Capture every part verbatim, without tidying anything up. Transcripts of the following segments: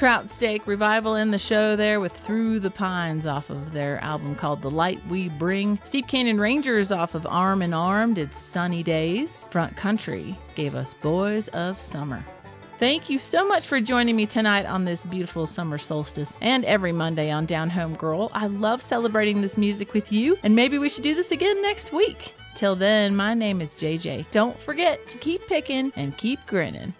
Trout Steak Revival in the show there with Through the Pines off of their album called The Light We Bring. Steep Canyon Rangers off of Arm in Arm did Sunny Days. Front Country gave us Boys of Summer. Thank you so much for joining me tonight on this beautiful summer solstice and every Monday on Down Home Girl. I love celebrating this music with you, and maybe we should do this again next week. Till then, my name is J J. Don't forget to keep picking and keep grinning.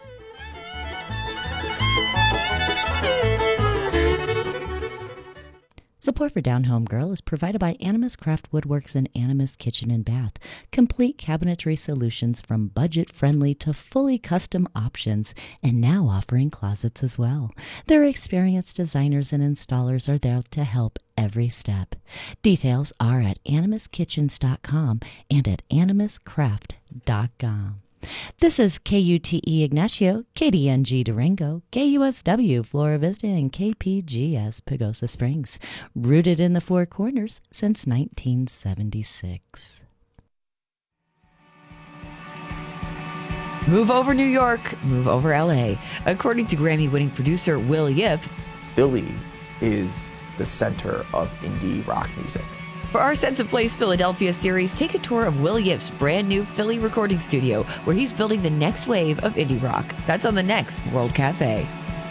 Support for Down Home Girl is provided by Animus Craft Woodworks and Animus Kitchen and Bath. Complete cabinetry solutions from budget-friendly to fully custom options, and now offering closets as well. Their experienced designers and installers are there to help every step. Details are at animus kitchens dot com and at animus craft dot com. This is K U T E Ignacio, K D N G Durango, K U S W Flora Vista, and K P G S Pagosa Springs, rooted in the Four Corners since nineteen seventy-six. Move over New York, move over L A. According to Grammy-winning producer Will Yip, Philly is the center of indie rock music. For our Sense of Place Philadelphia series, take a tour of Will Yip's brand new Philly recording studio, where he's building the next wave of indie rock. That's on the next World Cafe.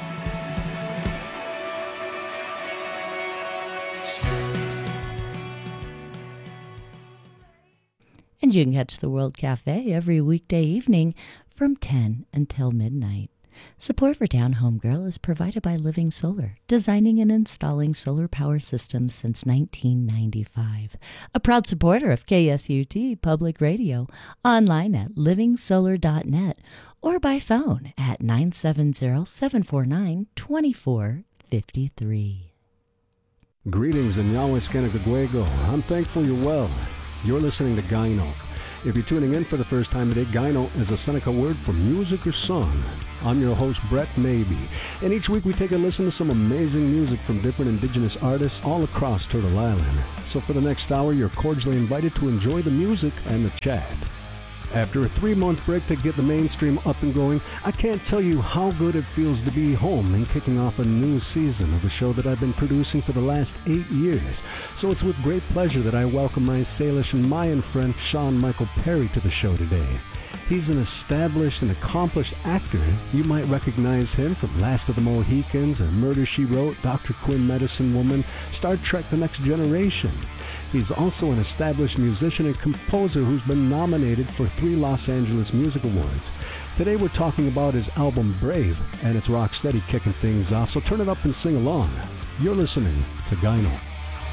And you can catch the World Cafe every weekday evening from ten until midnight. Support for Down Home Girl is provided by Living Solar, designing and installing solar power systems since nineteen ninety-five. A proud supporter of K S U T Public Radio, online at living solar dot net or by phone at nine seven zero, seven four nine, two four five three. Greetings in Yahweh Skanakagwego. I'm thankful you're well. You're listening to Gyno. If you're tuning in for the first time today, Gyno is a Seneca word for music or song. I'm your host, Brett Maybe, and each week we take a listen to some amazing music from different indigenous artists all across Turtle Island. So for the next hour, you're cordially invited to enjoy the music and the chat. After a three-month break to get the mainstream up and going, I can't tell you how good it feels to be home and kicking off a new season of the show that I've been producing for the last eight years. So it's with great pleasure that I welcome my Salish and Mayan friend Sean Michael Perry to the show today. He's an established and accomplished actor. You might recognize him from Last of the Mohicans, or Murder, She Wrote, Doctor Quinn, Medicine Woman, Star Trek The Next Generation. He's also an established musician and composer who's been nominated for three Los Angeles Music Awards. Today we're talking about his album Brave, and it's rock steady kicking things off, so turn it up and sing along. You're listening to Gyno.